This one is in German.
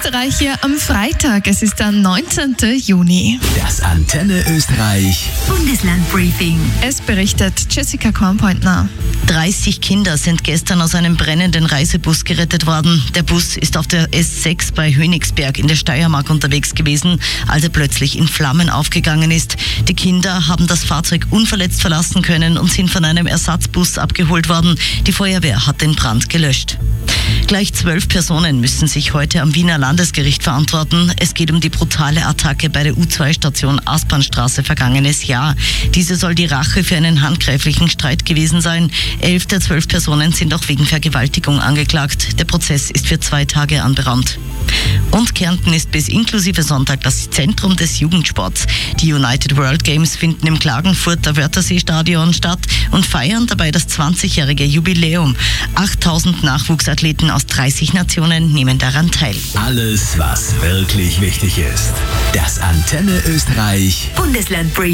Österreich hier am Freitag. Es ist der 19. Juni. Das Antenne Österreich Bundeslandbriefing. Es berichtet Jessica Kornpointner. 30 Kinder sind gestern aus einem brennenden Reisebus gerettet worden. Der Bus ist auf der S6 bei Hönigsberg in der Steiermark unterwegs gewesen, als er plötzlich in Flammen aufgegangen ist. Die Kinder haben das Fahrzeug unverletzt verlassen können und sind von einem Ersatzbus abgeholt worden. Die Feuerwehr hat den Brand gelöscht. Gleich 12 Personen müssen sich heute am Wiener Landesgericht verantworten. Es geht um die brutale Attacke bei der U2-Station Aspernstraße vergangenes Jahr. Diese soll die Rache für einen handgreiflichen Streit gewesen sein. 11 der 12 Personen sind auch wegen Vergewaltigung angeklagt. Der Prozess ist für 2 Tage anberaumt. Und Kärnten ist bis inklusive Sonntag das Zentrum des Jugendsports. Die United World Games finden im Klagenfurter Wörthersee-Stadion statt und feiern dabei das 20-jährige Jubiläum. 8000 Nachwuchsathleten aus 30 Nationen nehmen daran teil. Alles, was wirklich wichtig ist. Das Antenne Österreich Bundeslandbriefing.